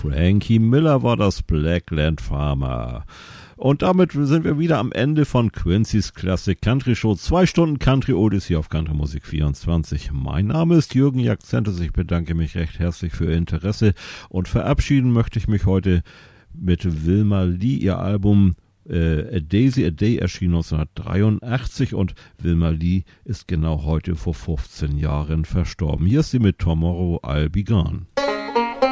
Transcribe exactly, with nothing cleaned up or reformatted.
Frankie Miller war das, Blackland Farmer. Und damit sind wir wieder am Ende von Quincy's Classic Country Show. Zwei Stunden Country Odyssey auf Country Musik vierundzwanzig. Mein Name ist Jürgen Jackzentis. Ich bedanke mich recht herzlich für Ihr Interesse und verabschieden möchte ich mich heute mit Wilma Lee. Ihr Album äh, A Daisy a Day erschien neunzehnhundertdreiundachtzig und Wilma Lee ist genau heute vor fünfzehn Jahren verstorben. Hier ist sie mit Tomorrow I'll Be Gone.